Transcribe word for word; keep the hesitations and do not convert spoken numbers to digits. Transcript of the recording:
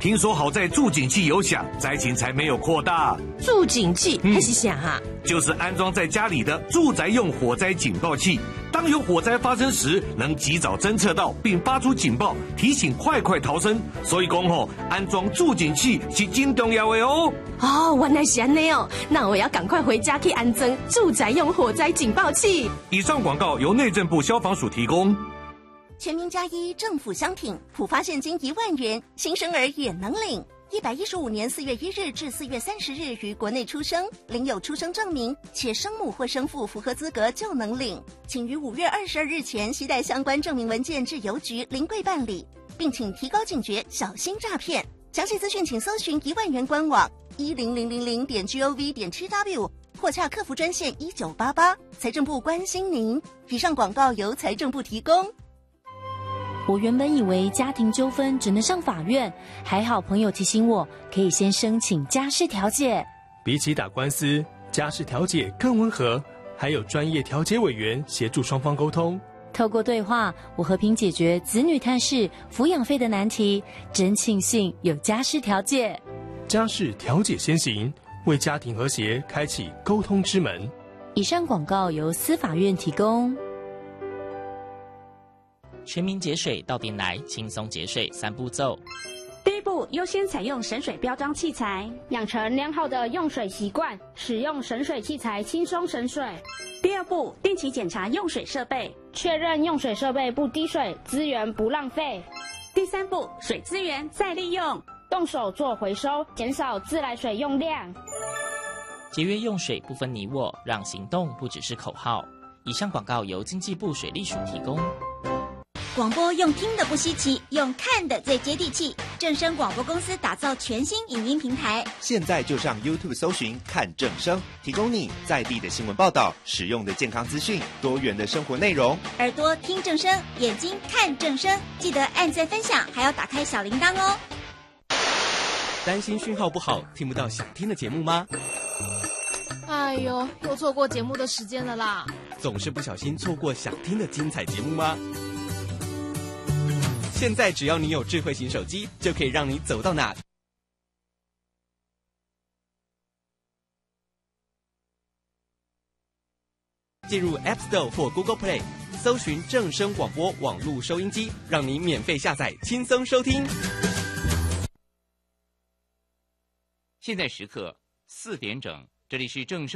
听说好在助警器有响，灾情才没有扩大。 助警器还是啥哈？ 就是安装在家里的住宅用火灾警报器，当有火灾发生时，能及早侦测到并发出警报，提醒快快逃生。所以讲吼，安装助警器是真重要的哦。 哦，原来是安内哦，那我要赶快回家去安装住宅用火灾警报器。 以上广告由内政部消防署提供。 全民加一政府相挺，普发现金一万元，新生儿也能领。一百一十五年四月一日至四月三十日于国内出生，领有出生证明，且生母或生父符合资格就能领。请于五月二十二日前携带相关证明文件至邮局临柜办理，并请提高警觉，小心诈骗。详细资讯请搜寻一万元官网一零零零零点 gov 点 tw 或洽客服专线一九八八。财政部关心您。以上广告由财政部提供。 我原本以为家庭纠纷只能上法院，还好朋友提醒我，可以先申请家事调解。 比起打官司，家事调解更温和，还有专业调解委员协助双方沟通。 透过对话，我和平解决子女探视、抚养费的难题，真庆幸有家事调解。 家事调解先行，为家庭和谐开启沟通之门。 以上广告由司法院提供。 全民节水到店来，轻松节水三步骤。 第一步，优先采用省水标章器材，养成良好的用水习惯，使用省水器材轻松省水。第二步，定期检查用水设备，确认用水设备不滴水，资源不浪费。第三步，水资源再利用，动手做回收，减少自来水用量。 节约用水不分你我，让行动不只是口号。以上广告由经济部水利署提供。 广播用听的不稀奇，用看的最接地气。正声广播公司打造全新影音平台， 现在就上 YouTube 搜寻看正声，提供你在地的新闻报道、实用的健康资讯、多元的生活内容。 耳朵听正声，眼睛看正声，记得按赞分享，还要打开小铃铛哦。 担心讯号不好，听不到想听的节目吗？ 哎呦，又错过节目的时间了啦！ 总是不小心错过想听的精彩节目吗？现在只要你有智慧型手机，就可以让你走到哪。进入 App Store 或 Google Play， 搜寻正声广播网络收音机，让你免费下载，轻松收听。 现在时刻四点整，这里是正声。